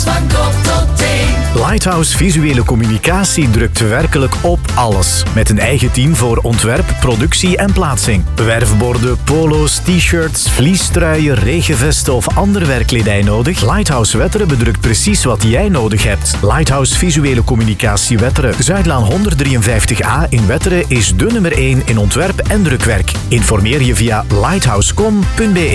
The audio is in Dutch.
Van kop tot teen. Lighthouse Visuele Communicatie drukt werkelijk op alles. Met een eigen team voor ontwerp, productie en plaatsing. Werfborden, polo's, t-shirts, vliestruien, regenvesten of ander werkkledij nodig? Lighthouse Wetteren bedrukt precies wat jij nodig hebt. Lighthouse Visuele Communicatie Wetteren. Zuidlaan 153A in Wetteren is de nummer 1 in ontwerp en drukwerk. Informeer je via lighthousecom.be.